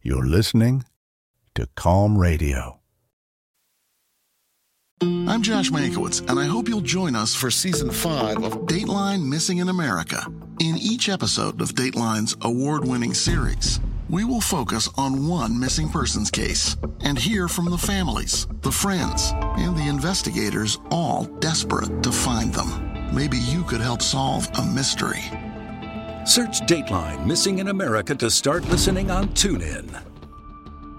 You're listening to Calm Radio. I'm Josh Mankiewicz, and I hope you'll join us for Season 5 of Dateline Missing in America. In each episode of Dateline's award-winning series, we will focus on one missing persons case and hear from the families, the friends, and the investigators, all desperate to find them. Maybe you could help solve a mystery. Search Dateline Missing in America to start listening on TuneIn.